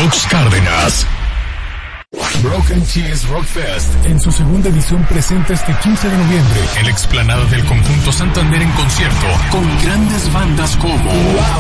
Rocks Cárdenas. Broken Cheese Rock Fest en su segunda edición presenta este 15 de noviembre en la explanada del Conjunto Santander en concierto con grandes bandas como La